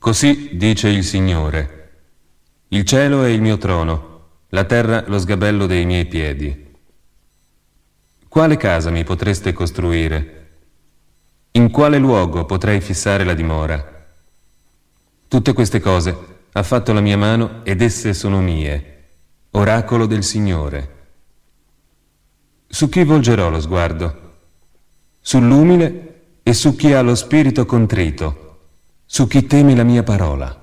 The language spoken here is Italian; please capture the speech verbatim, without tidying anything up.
Così dice il Signore: il cielo è il mio trono, la terra lo sgabello dei miei piedi. Quale casa mi potreste costruire? In quale luogo potrei fissare la dimora? Tutte queste cose ha fatto la mia mano ed esse sono mie, oracolo del Signore. Su chi volgerò lo sguardo? Sull'umile e su chi ha lo spirito contrito, su chi teme la mia parola.